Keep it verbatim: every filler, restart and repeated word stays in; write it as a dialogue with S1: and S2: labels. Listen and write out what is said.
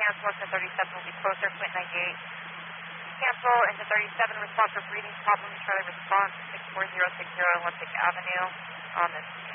S1: cancel into thirty-seven, will be closer, Quint ninety-eight. Cancel into thirty-seven, response for breathing problems, Charlie response, six four zero six zero Olympic Avenue on this